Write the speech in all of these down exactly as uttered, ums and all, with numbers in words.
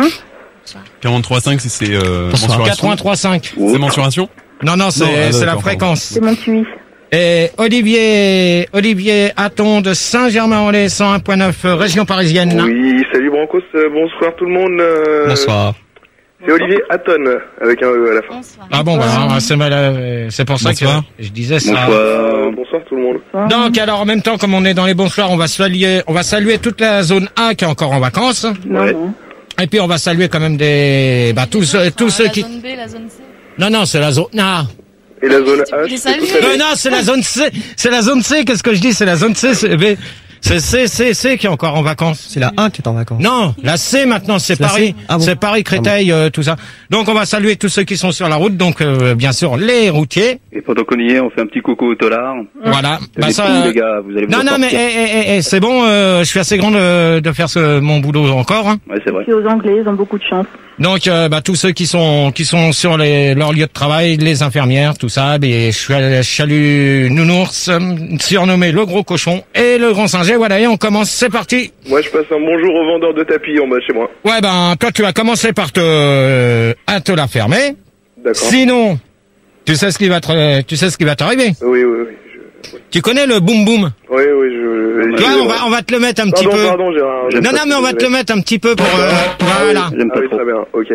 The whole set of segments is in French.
quarante-trois virgule cinq, c'est, c'est euh, mensuration. quatre-vingt-trois virgule cinq. C'est mensuration? Non, non, c'est, Non, ah, c'est la d'accord, fréquence. C'est mon Q I. Et Olivier, Olivier Hatton de Saint-Germain-en-Laye, cent un virgule neuf, région parisienne. Oui, salut Brancos, euh, bonsoir tout le monde. euh, Bonsoir. C'est Olivier Hatton, avec un E à la fin. Bonsoir. Ah bon, bah, c'est, mal, euh, c'est pour ça Bonsoir. que je disais ça. Bonsoir. Euh, bonsoir tout le monde. Donc, alors, en même temps, comme on est dans les bonsoirs, on va saluer, on va saluer toute la zone A qui est encore en vacances. Non, Ouais. non. Et puis, on va saluer quand même des, bah, tous, ceux- tous ceux la qui, zone B, la zone C. non, non, c'est la zone, non. Et la zone Tu H, peux les c'est saluer. toute la Non, non, c'est la zone C, c'est la zone C, qu'est-ce que je dis, c'est la zone C, c'est, mais c'est C, C, C qui est encore en vacances. C'est la un qui est en vacances. Non, la C maintenant, c'est La Paris, C Ah bon. c'est Paris, Créteil, euh, tout ça. Donc on va saluer tous ceux qui sont sur la route, donc euh, bien sûr les routiers. Et pendant qu'on y est, on fait un petit coucou au tolard. Voilà. Bah, Les ça, petits, euh, les gars, vous allez vous non, en non, mais sortir. eh, eh, eh, eh, c'est bon, euh, je suis assez grand de, de faire ce, mon boulot encore. Hein. Ouais, c'est vrai. Puis aux Anglais, ils ont beaucoup de chance. Donc euh, bah, tous ceux qui sont qui sont sur les, leur lieu de travail, les infirmières, tout ça, et je suis allé- je salue Nounours, euh, surnommé le gros cochon, et le grand singet. Voilà, et on commence, c'est parti. Moi, je passe un bonjour au vendeur de tapis en bas de chez moi. Ouais, ben toi tu vas commencer par te euh, à te la fermer. D'accord. Sinon, tu sais ce qui va te, tu sais ce qui va t'arriver. Oui, oui, oui. Je... Tu connais le boum boum. Oui, oui, je... Tu vois, on va, on va te le mettre un petit Pardon, peu. pardon, Gérard. J'aime Non, pas non, mais on va te le mettre un petit peu pour. Euh, Ah voilà. oui, J'aime ah pas oui, trop. très bien, ok.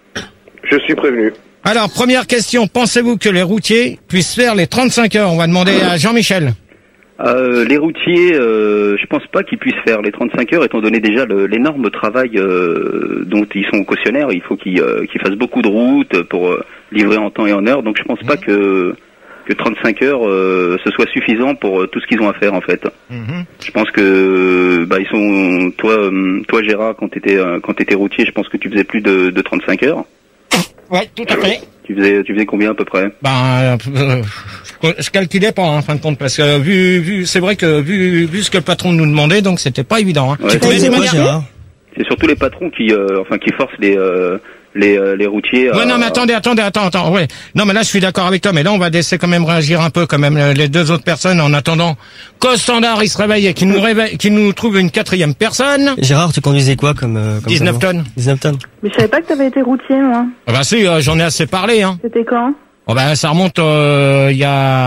Je suis prévenu. Alors, première question. Pensez-vous que les routiers puissent faire les trente-cinq heures? On va demander à Jean-Michel. Euh, les routiers, euh, je pense pas qu'ils puissent faire les trente-cinq heures, étant donné déjà le- l'énorme travail euh, dont ils sont cautionnaires. Il faut qu'ils euh, qu'ils fassent beaucoup de routes pour euh, livrer en temps et en heure. Donc je pense pas que que trente-cinq heures euh, ce soit suffisant pour euh, tout ce qu'ils ont à faire en fait. Je pense que bah ils sont toi euh, toi Gérard quand t'étais euh, quand t'étais routier, je pense que tu faisais plus de, de trente-cinq heures. Ouais, tout à fait. Tu faisais tu faisais combien à peu près? Ben, euh, je, je calculais pas, hein, en fin de compte, parce que vu, vu, c'est vrai que vu, vu ce que le patron nous demandait, donc c'était pas évident. Hein. Ouais, Tu c'est- connais quoi, Gérard? C'est surtout les patrons qui euh, enfin qui forcent les euh, les euh, les routiers. à- Ouais, non, mais attendez, attendez, attends, attends, ouais. Non, mais là, je suis d'accord avec toi, mais là, on va laisser quand même réagir un peu, quand même, euh, les deux autres personnes, en attendant qu'au standard, il se réveille et qu'il nous réveille, qu'il nous trouve une quatrième personne. Gérard, tu conduisais quoi comme, euh, comme dix-neuf camion tonnes. dix-neuf tonnes. Mais je savais pas que t'avais été routier, moi. Ah bah si, euh, j'en ai assez parlé, hein. C'était quand? Oh bah, ça remonte, euh, il y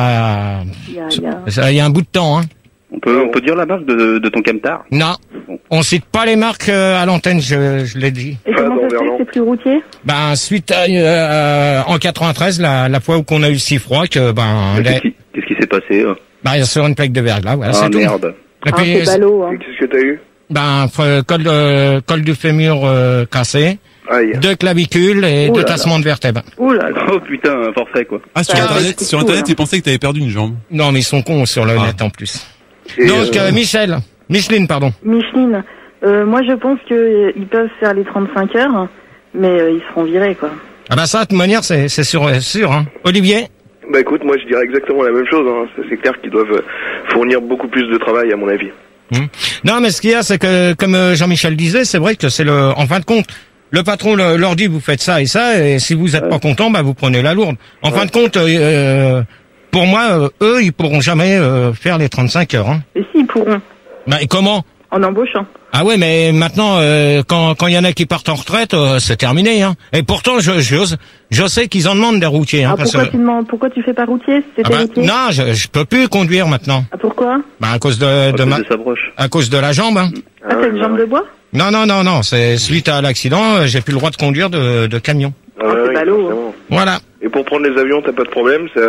a, Il y a, il y a... ça- il y a un bout de temps, hein. On peut on peut dire la marque de de ton camtar? Non. On cite pas les marques euh, à l'antenne, je, je l'ai dit. Et comment ça se fait que c'est plus routier? Ben, suite à, euh, en quatre-vingt-treize, la, la fois où qu'on a eu si froid, que, ben, Qu'est-ce les, qui, qu'est-ce qui s'est passé? euh ben, sur une plaque de verglas, voilà, Ah c'est tout. merde. Et Ah, puis, c'est ballot, hein. Et qu'est-ce que t'as eu? ben, f- col, de, col du fémur euh, cassé, Aïe. deux clavicules et Ouh deux là tassements de vertèbres. Ouh là là. Oh putain, un forfait quoi. Ah, sur Ah, internet, c'est sur fou, internet, hein. ils pensaient que t'avais perdu une jambe. Non, mais ils sont cons sur le Ah. net en plus. Et, Donc, euh, euh, Michel, Micheline, pardon. Micheline, euh, moi je pense qu'ils peuvent faire les trente-cinq heures, mais euh, ils seront virés, quoi. Ah ben ça, de toute manière, c'est c'est sûr, c'est sûr. Hein. Olivier. Bah écoute, moi je dirais exactement la même chose. Hein. C'est- C'est clair qu'ils doivent euh, fournir beaucoup plus de travail, à mon avis. Hmm. Non, mais ce qu'il y a, c'est que, comme euh, Jean-Michel disait, c'est vrai que c'est le, en fin de compte, le patron le- leur dit vous faites ça et ça, et si vous êtes pas content, bah vous prenez la lourde. En fin de compte, euh, euh, pour moi, euh, eux, ils pourront jamais euh, faire les trente-cinq heures. Hein. Et si, ils pourront, Bah, et comment? en embauchant. Ah ouais, mais maintenant, euh, quand quand il y en a qui partent en retraite, euh, c'est terminé. Hein. Et pourtant, je je, je sais qu'ils en demandent des routiers. Hein, Ah, parce pourquoi que- tu demandes, pourquoi tu fais pas routier si Ah t'étais bah, routier? non, je, je peux plus conduire maintenant. Ah, pourquoi? Bah, à cause de, À de cause ma, de sa broche. à cause de la jambe. Hein. Ah, t'as une jambe de bois? Non, non, non, non. C'est suite à l'accident, euh, j'ai plus le droit de conduire de, de camion. Ah, Ah, c'est oui, ballot, forcément. Voilà. Et pour prendre les avions, t'as pas de problème. Ça...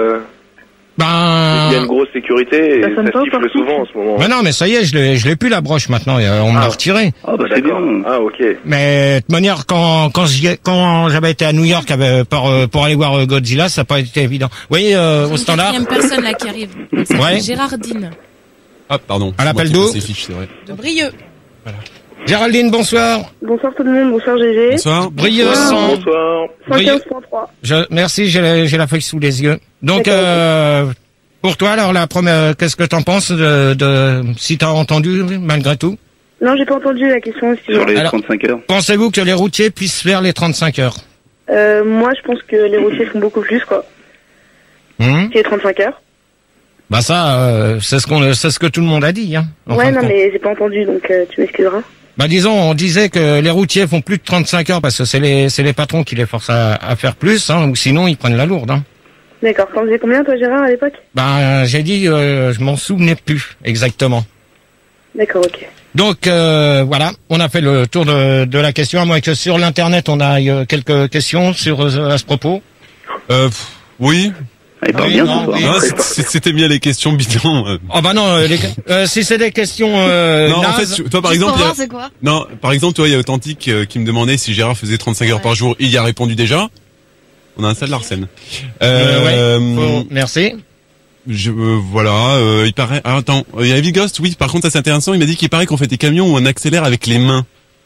Ben. Il y a une grosse sécurité et Ça ça, sonne pas au siffle portique? souvent en ce moment. Mais non, mais ça y est, je l'ai, je l'ai plus la broche maintenant. euh, On me l'a Ah. retiré. Ah bah c'est D'accord. bien. Ah ok. Mais de toute manière, quand quand j'y ai- quand j'avais été à New York avec, pour euh, pour aller voir euh, Godzilla, ça n'a pas été évident. Vous voyez, euh, au Une standard. quatrième personne là qui arrive. Elle s'appelle Ouais. Gérardine Ah, pardon. À l'appel C'est moi d'eau. qui passe les fiches, c'est vrai. de Brieux. Géraldine, bonsoir. Bonsoir tout le monde, bonsoir G G. Bonsoir. Brieux, Bonsoir. cent- Bonsoir. cent quinze point trois. Je, merci, j'ai la, j'ai la feuille sous les yeux. Donc, D'accord. euh, pour toi, alors la première, qu'est-ce que t'en penses de, de si t'as entendu malgré tout? Non, j'ai pas entendu la question, Sur excusez-moi. les Alors- trente-cinq heures. Pensez-vous que les routiers puissent faire les trente-cinq heures? Euh, moi, je pense que les routiers font beaucoup plus, quoi. Hum C'est les trente-cinq heures. Bah ça, euh, c'est ce qu'on, c'est ce que tout le monde a dit. Hein, en fin Ouais, de non, compte. mais j'ai pas entendu, donc euh, tu m'excuseras. Bah disons, on disait que les routiers font plus de trente-cinq heures parce que c'est les c'est les patrons qui les forcent à, à faire plus, hein, ou sinon ils prennent la lourde. Hein. D'accord. T'en faisais combien, toi, Gérard, à l'époque? Bah j'ai dit, euh, je m'en souvenais plus exactement. D'accord, ok. Donc euh, voilà, on a fait le tour de, de la question, à moins que sur l'internet on a euh, quelques questions sur euh, à ce propos. Euh, pff, oui. Il parle Oui, bien non, ce soir. oui. Non, c'est- c'était bien les questions bidons. euh. Oh bah non, euh, les, euh, si c'est des questions euh, non, en fait, nazes, tu- toi par Juste exemple, pour il y a- voir, c'est quoi? non, par exemple, toi, il y a Authentique euh, qui me demandait si Gérard faisait trente-cinq heures Ouais. par jour. Il y a répondu déjà. On a un sale Larsen. euh, ouais, faut- merci. Je, euh, voilà, euh, il paraît. Ah, attends, il y a Heavy Ghost. Oui, par contre, ça c'est intéressant. Il m'a dit qu'il paraît qu'on fait des camions où on accélère avec les mains.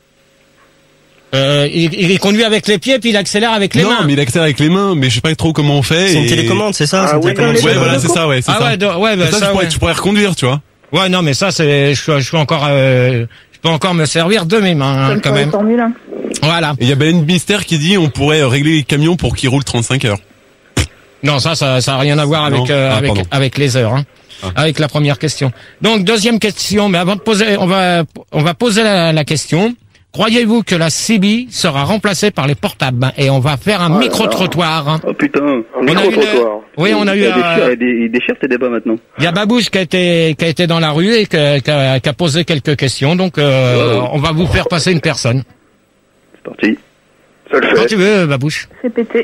Euh, il, il conduit avec les pieds puis il accélère avec les non, mains. mais il accélère avec les mains. Mais je sais pas trop comment on fait. C'est une et- télécommande, c'est ça? Ah c'est une oui, télécommande. comme les Ouais, voilà, c'est ça, ouais, c'est Ah ça. ouais, de- ouais, bah, ça, ça, je pourrais, ouais. tu pourrais reconduire, tu vois. Ouais, non, mais ça c'est, je, suis- je suis encore, euh, je peux encore me servir de mes mains hein, Comme quand sur les même. Formule un. Voilà. Et il y a Ben Mystère qui dit on pourrait régler les camions pour qu'ils roulent trente-cinq heures. Non, ça, ça, ça a rien à voir avec Non. euh, Ah, avec pardon. avec les heures. Hein. Ah. Avec la première question. Donc deuxième question, mais avant de poser, on va on va poser la, la question. Croyez-vous que la C B sera remplacée par les portables et on va faire un Oh là micro trottoir. Hein. Oh putain. Un On a eu micro-trottoir. Oui, on a eu. Il déchire, euh, il dé- il déchire tes débats maintenant. Il y a Babouche qui a été qui a été dans la rue et qui a, qui a- qui a posé quelques questions. Donc euh, Wow. on va vous faire passer une personne. C'est parti. Ça le Quand fait. tu veux, Babouche. C'est pété.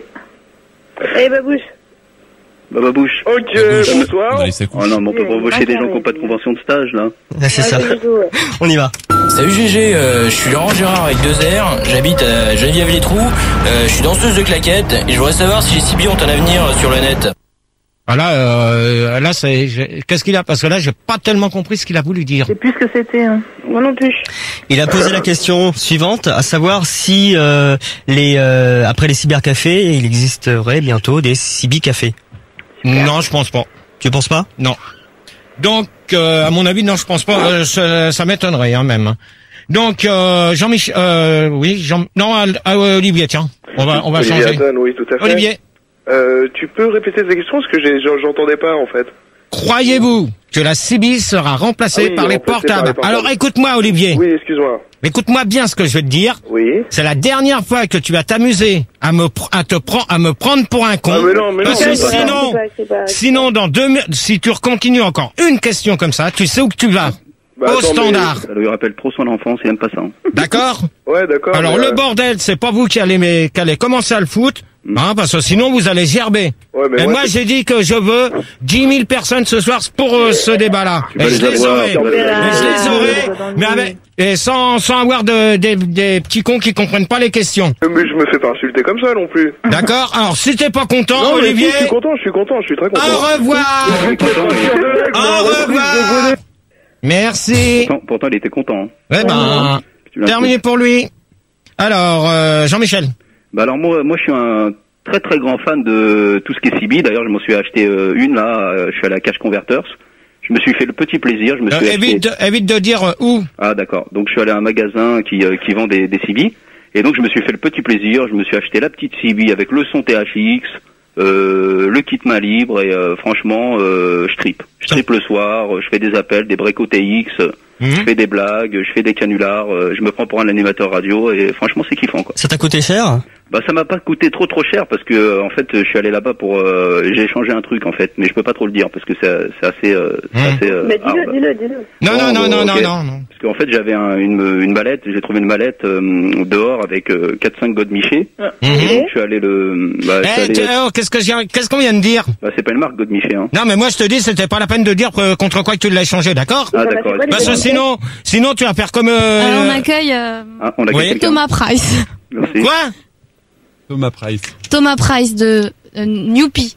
Eh, Babouche. Baba Bouche. Ok, On bonsoir. a laissé sa couche. Oh non, mais on peut Oui, embaucher des gens d'accord, qui n'ont pas de mais- convention de stage, là. Ah, c'est ça. Ouais, bisous, ouais. On y va. Salut G G, euh, je suis Laurent Gérard avec deux R, j'habite à Geneviève-les-Trous, euh, je suis danseuse de claquettes et je voudrais savoir si les C B ont un avenir sur le net. Voilà, euh, là c'est j'ai- qu'est-ce qu'il a parce que là j'ai pas tellement compris ce qu'il a voulu dire. C'est plus ce que c'était. Hein. Moi non plus. Il a posé la question suivante, à savoir si euh, les euh, après les cybercafés, il existerait bientôt des cybi-cafés. Non, je pense pas. Tu penses pas? Non. Donc, euh, à mon avis, non, je pense pas. Euh, ça ça m'étonnerait, hein, même. Donc, euh, Jean-Michel, euh, oui, Jean, non, à, à Olivier, tiens, on va, on va Olivier changer. Hatton, oui, tout à fait. Olivier, Euh, tu peux répéter tes questions parce que j'ai- j'en- j'entendais pas en fait. croyez-vous que la C B sera remplacée Ah oui, par les remplacée par portables? les portables. Alors, écoute-moi, Olivier. Oui, excuse-moi. Écoute-moi bien ce que je vais te dire. Oui. C'est la dernière fois que tu vas t'amuser à me, pr- à te prendre, à me prendre pour un con. Ah mais non, mais non. Parce que c'est pas grave. sinon, C'est pas- c'est pas- sinon, dans deux, mi- si tu continues encore une question comme ça, tu sais où que tu vas. Bah, Au attends, mais- standard. Ça lui rappelle trop son enfance, il aime pas ça. hein. D'accord? Ouais, d'accord. Alors mais, le euh, bordel, c'est pas vous qui allez, mais, qui allez commencer à le foutre, hein, parce que sinon vous allez gerber. Ouais, mais Et moi, moi c'est- j'ai dit que je veux dix mille personnes ce soir pour euh, ce débat-là. vas Et je les les avoir, aurai. tu vas les Et avoir. je les aurai, Dans le mais nez. avec, et sans, sans avoir de, des, des petits cons qui comprennent pas les questions. Mais je me fais pas insulter comme ça non plus. D'accord? Alors si t'es pas content, Non, mais Olivier, si, je suis content, je suis content, je suis très content. au revoir! Au revoir! Merci! Pourtant, pourtant, il était content. hein. Ouais ben, Tu l'as terminé pour lui. Alors, euh, Jean-Michel. Bah alors moi, moi je suis un très très grand fan de tout ce qui est C B. D'ailleurs, je m'en suis acheté euh, une là. euh, je suis allé à Cash Converters. Je me suis fait le petit plaisir. Je me Euh, suis acheté. évite, de, évite de dire euh, où. Ah d'accord. Donc je suis allé à un magasin qui euh, qui vend des, des C B. Et donc je me suis fait le petit plaisir. Je me suis acheté la petite C B avec le son T H X, euh, le kit main libre et euh, franchement, euh, je tripe. Je tripe le soir. Je fais des appels, des breaks O T X. Mhm. Je fais des blagues, je fais des canulars, euh, je me prends pour un animateur radio et franchement c'est kiffant quoi. Ça t'a coûté cher? Bah ça m'a pas coûté trop trop cher parce que euh, en fait je suis allé là-bas pour euh, j'ai échangé un truc en fait mais je peux pas trop le dire parce que c'est c'est assez euh, c'est Mmh. assez euh, Mais dis-le, hard. dis-le, dis-le. Non, Bon, non, non, bon, non, ok. non, non, non. Parce qu'en fait j'avais un, une une mallette, j'ai trouvé une mallette euh, dehors avec euh, quatre cinq Godemiché. Mhm. Donc je suis allé le bah, je suis Eh, allé- tu- oh, qu'est-ce que j'ai- qu'est-ce qu'on vient de dire? bah, c'est pas une marque Godemiché hein. Non, mais moi je te dis, c'était pas la peine de dire que- contre quoi que tu l'as échangé, d'accord? Ah Ça va, d'accord. c'est quoi les Parce que sinon, sinon tu vas faire comme. Euh... Alors on accueille euh, Ah, on a Oui. quelqu'un. Thomas Price. Merci. Quoi? Thomas Price. Thomas Price de euh, Newpie.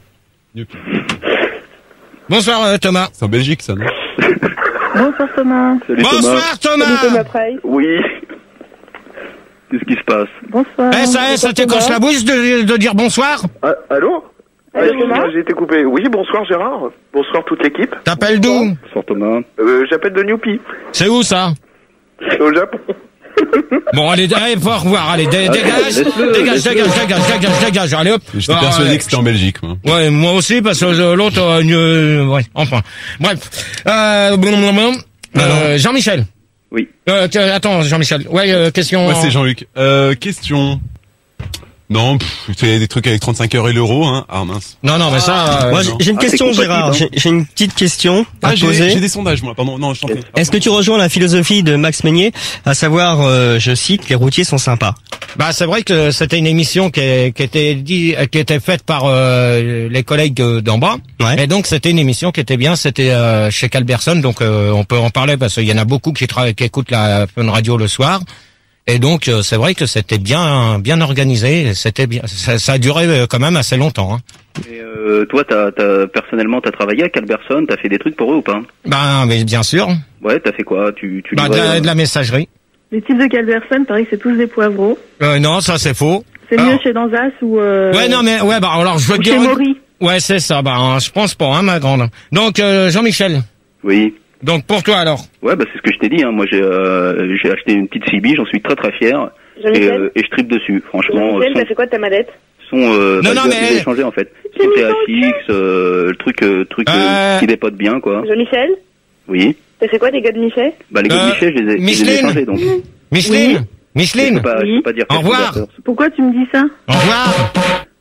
Bonsoir euh, Thomas. C'est en Belgique, ça, non? Bonsoir Thomas. Salut Thomas. Bonsoir Thomas. Salut Thomas Price. Oui. Qu'est-ce qui se passe? Bonsoir. Eh, ça, ça t'écorche la bouche de, de dire bonsoir? Ah, allô Ah, Allô, excuse-moi, Thomas j'ai été coupé. Oui, bonsoir Gérard. Bonsoir toute l'équipe. T'appelles d'où? Bonsoir Thomas. Euh, J'appelle de Newpie. C'est où ça? Au Japon. Bon, allez, allez, faut revoir, allez, dé- Ah, dégage, laisse-le, dégage, laisse-le. dégage, dégage, dégage, dégage, allez hop. J'étais Ah, persuadé ouais. que c'était en Belgique, moi. Ouais, moi aussi, parce que euh, l'autre, euh, euh, ouais, enfin. Bref. Euh, blablabla. Euh, Jean-Michel. Oui. Euh, tiens, attends, Jean-Michel. Ouais, euh, question. Ouais, c'est Jean-Luc. Euh, question. Non, pff, c'est des trucs avec trente-cinq heures et l'euro, hein. Ah mince. Non, non, mais ça. Euh, Moi, j'ai j'ai une Ah, c'est question, compatible, Gérard. hein. J'ai j'ai une petite question à Ah, te j'ai poser. j'ai des sondages, moi. Pardon, non, je t'en prie. Est-ce que tu rejoins la philosophie de Max Meignier, à savoir, euh, je cite, les routiers sont sympas. Bah, c'est vrai que c'était une émission qui, est- qui était dit, qui était faite par euh, les collègues euh, d'en bas. Ouais. Et donc c'était une émission qui était bien. C'était euh, chez Calberson, donc euh, on peut en parler parce qu'il y en a beaucoup qui, tra- qui écoutent la Fun Radio le soir. Et donc euh, c'est vrai que c'était bien, bien organisé. C'était bien. Ça, ça a duré euh, quand même assez longtemps. Hein. Et euh, toi, t'as, t'as, personnellement, t'as travaillé à Calberson, t'as fait des trucs pour eux ou pas? Ben, mais bien sûr. Ouais, t'as fait quoi? Tu, tu Bah, de, livrais, la, euh, de la messagerie. Les types de Calverson, pareil que c'est tous des poivreaux. Euh, non, ça c'est faux. C'est Alors- mieux chez Danzas ou... Euh, Ouais, non, mais ouais, bah alors je veux ou te chez dire. Maury. Ouais, c'est ça. Bah, hein, je pense pas, hein, ma grande. Donc euh, Jean-Michel. Oui. Donc pour toi alors. Ouais, bah c'est ce que je t'ai dit. Hein. Moi, j'ai, euh, j'ai acheté une petite C B, j'en suis très très fier. Et, Jean-Michel, euh, et je tripe dessus. Franchement, Jean-Michel, son, t'as fait quoi de ta mallette? son euh, Non, bah, non, je mais- l'ai échangé en fait. J'ai Son mis T H X, euh, le truc, euh, truc euh, Euh. qui dépote bien, quoi. Jean-Michel, Oui. t'as fait quoi des gars de Michel? Bah les gars Euh, de Michel, je les ai, je les ai Micheline. échangés donc. Micheline. Je peux Micheline. pas, je Oui. peux pas dire. Au quel revoir. fondateur. Pourquoi tu me dis ça? Au revoir.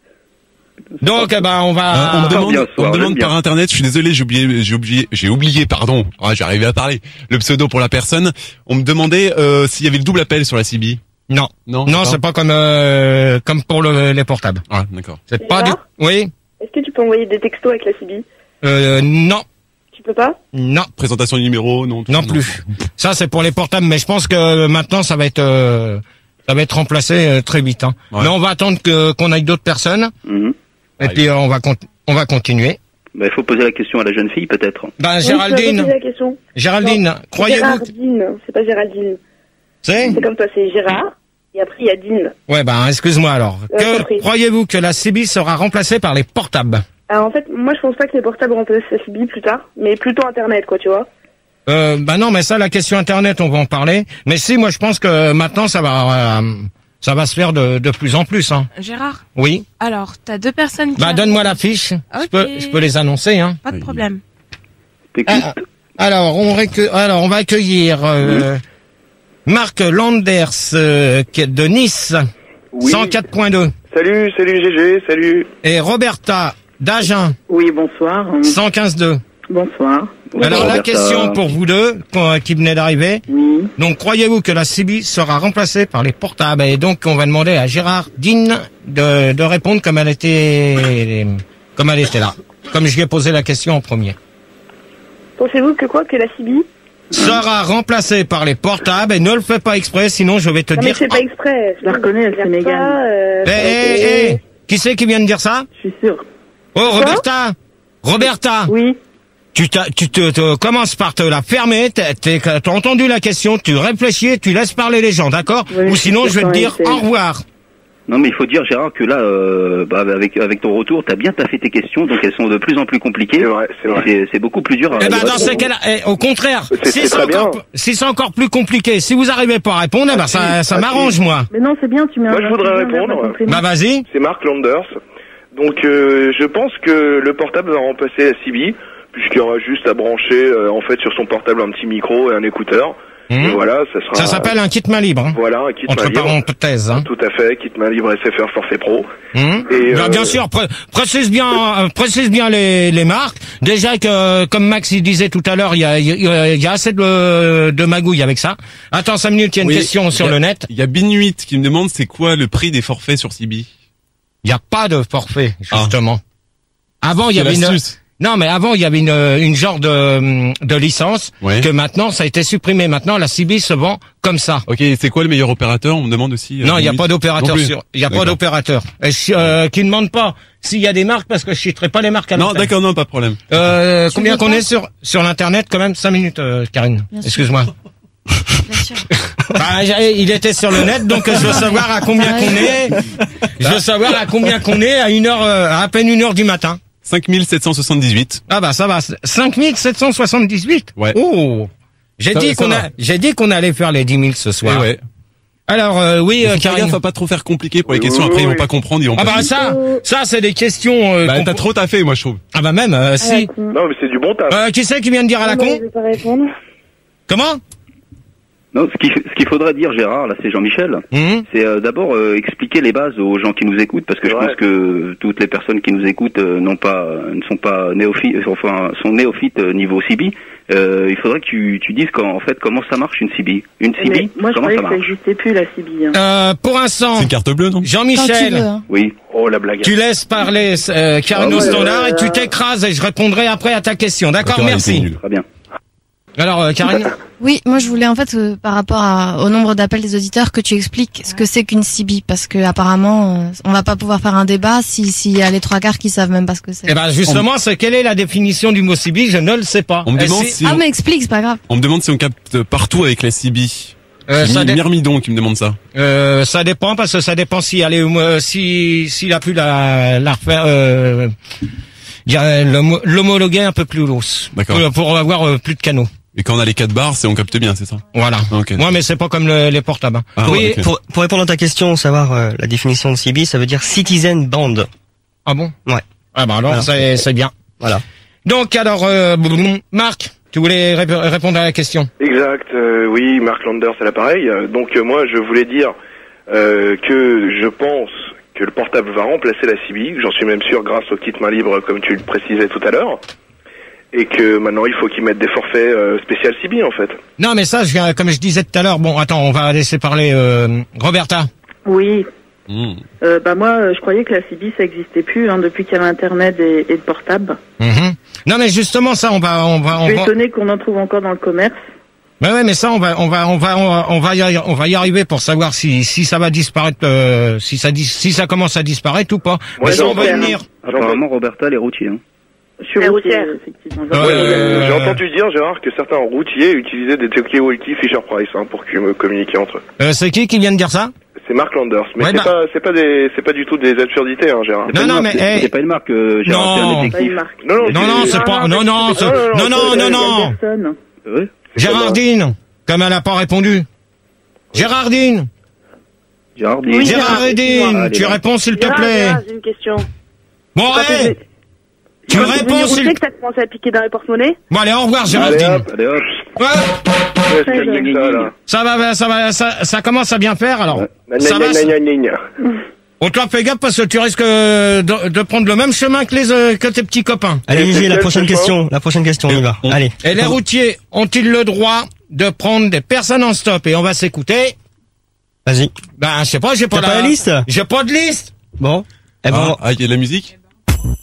Donc eh ben on Euh, va. on me demande, bien ce on soir, me demande j'aime bien. par internet, je suis désolé, j'ai oublié, j'ai oublié, j'ai oublié, pardon. Ah, j'ai arrivé à parler. Le pseudo pour la personne. On me demandait euh, s'il y avait le double appel sur la C B. Non. Non, Non, c'est pas comme euh, comme pour le, les portables. Ah, d'accord. C'est pas du. Gérard Oui. Est-ce que tu peux envoyer des textos avec la C B? Euh, non. Tu peux pas? Non. Présentation du numéro, non. tout Non ça, plus. Ça c'est pour les portables, mais je pense que maintenant ça va être euh, ça va être remplacé euh, très vite. Hein. Ouais. Mais on va attendre que qu'on aille d'autres personnes Mhm. et puis euh, on va con- on va continuer. Bah, il faut poser la question à la jeune fille peut-être. Ben Oui, tu vas Géraldine, poser la question. Géraldine, croyez-vous que- Gérardine, c'est pas Géraldine. c'est C'est comme toi, c'est Gérard. Et après, il y a Dine. Ouais, ben excuse-moi alors. Ouais, Que compris. croyez-vous que la C B sera remplacée par les portables? Alors en fait, moi je pense pas que les portables remplacent la C B plus tard, mais plutôt Internet, quoi, tu vois. Euh, bah non, mais ça, la question Internet, on va en parler. Mais si, moi, je pense que maintenant, ça va, euh, ça va se faire de, de plus en plus. Hein. Gérard, Oui. alors, t'as deux personnes qui... Bah, arrivent. donne-moi la fiche. Je Ok. peux, je peux les annoncer. Hein. Pas de problème. T'écoutes. Ah, alors, on récue- alors, on va accueillir euh, Marc Landers euh, qui est de Nice, Oui. cent quatre point deux, Salut, salut G G, salut. et Roberta d'Agen, Oui, bonsoir. cent quinze deux. Bonsoir. Alors, la Roberta. question pour vous deux, qu'on- qui venait d'arriver. Oui. Donc, croyez-vous que la C B sera remplacée par les portables? Et donc, on va demander à Gérardine de, de répondre comme elle était, comme elle était là. Comme je lui ai posé la question en premier. Pensez-vous que quoi, que la C B? Sera remplacée par les portables et ne le fais pas exprès, sinon je vais te Non, mais dire. c'est pas exprès. Je la reconnais, elle, c'est Mégane. Euh, Eh, eh, eh, qui c'est qui vient de dire ça? Je suis sûre. Oh, Roberta! Roberta! Oui. Tu, t'as- tu te, te commences par te la fermer, t'as t'es- t'as entendu la question, tu réfléchis, tu laisses parler les gens, d'accord? Oui, Ou je sinon, suis je vais te sûre, dire ouais, au c'est- revoir. Non mais il faut dire Gérard que là, euh, bah, avec avec ton retour, t'as bien taffé tes questions, donc elles sont de plus en plus compliquées. C'est vrai, c'est vrai. C'est, c'est beaucoup plus dur. À Eh ben, y dans répondre. ce cas-là, eh, au contraire, C'est- si c'est c'est très encore, bien. si c'est encore plus compliqué, si vous arrivez pas à répondre, eh ben, ça, ça Ah, m'arrange, si. moi. Mais non, c'est bien, tu mets un... Moi, je voudrais un- un- un- répondre. un complément. Bah, vas-y. C'est Marc Landers. Donc euh, je pense que le portable va remplacer la C B, puisqu'il y aura juste à brancher euh, en fait sur son portable un petit micro et un écouteur. Mhm. Et voilà, ça sera. Ça s'appelle un kit main libre, hein. Voilà, un kit main Entre libre. parenthèses, hein. Tout à fait, kit main libre S F R Forfait Pro. Hum. Et, Bah, euh, bien sûr, pré- précise bien, euh, précise bien les, les marques. Déjà que, euh, comme Max il disait tout à l'heure, il y a, il y a- il y a assez de, de magouilles avec ça. Attends cinq minutes, il y a une Oui, question sur il y a- le net. Il y a Binuit qui me demande c'est quoi le prix des forfaits sur C B. Il n'y a pas de forfait, justement. Avant, il y C'est avait une... l'astuce. Non, mais avant, il y avait une, une genre de, de licence Ouais. que maintenant, ça a été supprimé. Maintenant, la C B se vend comme ça. Ok, c'est quoi le meilleur opérateur? On me demande aussi. euh, Non, il n'y a Binuit. pas d'opérateur Non plus. sur, il y a pas D'accord. d'opérateur. Et je- euh, qui ne demande pas s'il y a des marques parce que je citerai pas les marques à Non, l'antenne. d'accord, non, pas de problème. Euh, Tu combien veux qu'on pas est sur, sur l'internet quand même? Cinq minutes, euh, Karine. Bien sûr. Excuse-moi. Bien sûr. Bah, j'ai- il était sur le net, donc je veux savoir à combien qu'on est. Je veux savoir à combien qu'on est à une heure, euh, à à peine une heure du matin. cinq mille sept cent soixante-dix-huit. Ah bah ça va, cinq mille sept cent soixante-dix-huit. Ouais. Oh, j'ai Ça- dit ça qu'on va. a, j'ai dit qu'on allait faire les dix mille ce Ouais, soir. ouais. Alors euh, oui, euh, Faut faire Karine. gaffe à pas trop faire compliqué pour les Oui, questions. oui, Après, ils oui. vont pas comprendre, ils vont Ah pas. bah ça, ça c'est des questions. Euh, Bah, qu'on- t'as trop taffé, moi, je trouve. Ah bah même, euh, si. Non, mais c'est du bon taf. Euh, qui c'est qui vient de dire à la Non, con? mais je vais pas répondre. Comment? Non, ce qu'il ce qu'il faudrait dire, Gérard, là, c'est Jean-Michel, Hum c'est euh, d'abord euh, expliquer les bases aux gens qui nous écoutent, parce que je Ouais. pense que toutes les personnes qui nous écoutent euh, n'ont pas, euh, ne sont pas néophytes, euh, enfin, sont néophytes euh, niveau C B. Euh, il faudrait que tu, tu dises qu'en en fait comment ça marche une C B. Une C B, Mais moi, je comment croyais ça que ça marche? n'existait plus, la C B. Hein. euh, Pour l'instant, C'est une carte bleue, non? Quand tu Jean-Michel, veux, hein. Oui. Oh, la blague. tu laisses parler euh, Karine Ah au ouais, standard ouais, et tu ouais. t'écrases et je répondrai après à ta question. D'accord, D'accord, elle était merci. nulle. Très bien. Alors, euh, Karine, Oui, moi je voulais en fait euh, par rapport à, au nombre d'appels des auditeurs que tu expliques ce que c'est qu'une C B parce que apparemment euh, on va pas pouvoir faire un débat si s'il y a les trois quarts qui savent même pas ce que c'est. eh ben justement, c'est quelle est la définition du mot C B? Je ne le sais pas. On me Eh, demande si- si Ah on, mais explique, c'est pas grave. on me demande si on capte partout avec la C B. euh, ça, C'est dé- Myrmidon qui me demande ça. euh, ça dépend parce que ça dépend si elle est, euh, si s'il a pu la la refaire. Euh, dire, euh, l'homo- l'homologuer un peu plus lousse. D'accord. Pour, pour avoir euh, plus de canaux. Et quand on a les quatre barres, c'est on capte bien, c'est ça? Voilà. Ok. Moi, mais c'est pas comme le- les portables. hein. Ah, oui. ouais, ok. Pour, pour répondre à ta question, savoir euh, la définition de C B, ça veut dire Citizen Band. Ah bon? Ouais. Ah ben alors, Voilà. c'est c'est bien. Voilà. Donc alors, euh, Marc, tu voulais rép- répondre à la question? Exact, euh, oui, Mark Landers à l'appareil. Euh, Donc euh, moi, je voulais dire euh, que je pense que le portable va remplacer la C B. J'en suis même sûr grâce au kit main libre, comme tu le précisais tout à l'heure. Et que maintenant, il faut qu'ils mettent des forfaits euh, spécial C B, en fait. Non, mais ça, je, viens- comme je disais tout à l'heure, bon, attends, on va laisser parler euh, Roberta. Oui. Mmh. Euh, bah moi, euh, je croyais que la C B, ça n'existait plus hein, depuis qu'il y avait Internet et, et le portable. Mhm. Non, mais justement, ça, on va, on va, Je on suis va. étonné qu'on en trouve encore dans le commerce. Ouais, ouais, mais ça, on va, on va, on va, on va, on va y, arri- on va y arriver pour savoir si, si ça va disparaître, euh, si ça, dis- si ça commence à disparaître ou pas. Ouais, mais ça, on va y j'en sais venir. Apparemment, Roberta, elle est routier. Hein. Je suis routier, effectivement. Euh, Ouais, euh, J'ai entendu dire, Gérard, que certains routiers utilisaient des talkie-walkie Fisher Price hein, pour que- me communiquer entre eux. Euh, c'est qui qui vient de dire ça? C'est Mark Landers, mais Ouais, c'est bah- pas, c'est pas des, c'est pas du tout des absurdités, hein, Gérard. C'est pas Non, une non, marque, mais, c'est- hey. c'est pas une marque, euh, Gérard, Non. c'est un Pas une détective. marque. Non, non, Non, non, c'est pas, non, non, c'est- non, non, non, non. Personne. Ouais. Gérardine, comme elle n'a pas répondu. Gérardine, Gérard, Oui, Gérardine, Allez, tu là. réponds s'il te Gérard, plaît. Gérard, j'ai une question. Bon, Quand allez, t'es- tu quand t'es réponds venu s'il rouler, que t'as commencé à piquer dans les porte-monnaies. Bon, allez, au revoir, Allez Gérardine. hop, allez hop. Ouais, Ouais, c'est comme ça, là. ça va, ça va, ça, ça commence à bien faire, alors. Gna, Ça gna, va, gna, gna, gna, gna. on te fait gaffe parce que tu risques euh, de, de prendre le même chemin que les, euh, que tes petits copains. Allez, Et Gégé, c'est la quel prochaine ce soir question. La prochaine question, on y va. on- Allez. Et les routiers ont-ils le droit de prendre des personnes en stop? Et on va s'écouter. Vas-y. Ben, je sais pas, j'ai pas, T'as pas la liste? J'ai pas de liste. Bon. Eh ben, Ah, ah, il y a de la musique?